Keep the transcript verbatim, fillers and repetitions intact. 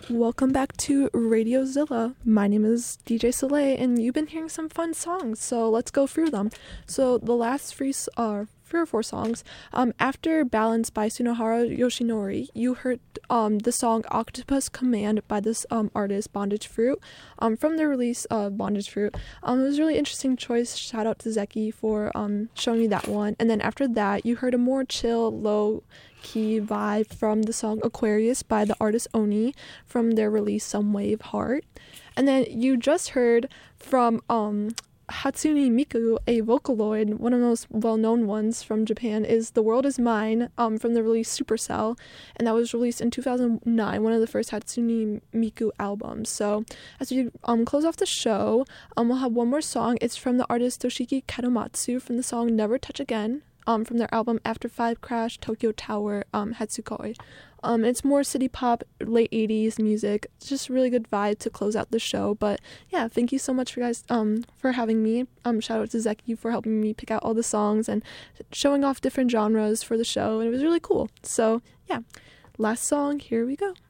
Welcome back to Radio Zilla. My name is D J Soleil, and you've been hearing some fun songs, so let's go through them. So the last three, uh, three or four songs, um, after Balance by Tsunohara Yoshinori, you heard um, the song Octopus Command by this um, artist, Bondage Fruit, um, from the release of Bondage Fruit. Um, it was a really interesting choice. Shout out to Zeki for um, showing me that one. And then after that, you heard a more chill, low key vibe from the song Aquarius by the artist Oni from their release Some Wave Heart. And then you just heard from um Hatsune Miku, a Vocaloid. One of the most well-known ones from Japan is The World Is Mine um from the release Supercell, and that was released in two thousand nine, one of the first Hatsune Miku albums. So as we um close off the show, um we'll have one more song. It's from the artist Toshiki Kadomatsu from the song Never Touch Again, Um, from their album After Five Crash, Tokyo Tower, um, Hatsukoi. Um, it's more city pop, late eighties music. It's just a really good vibe to close out the show. But yeah, thank you so much for guys um for having me. Um, shout out to Zeki for helping me pick out all the songs and showing off different genres for the show. And it was really cool. So yeah, last song, here we go.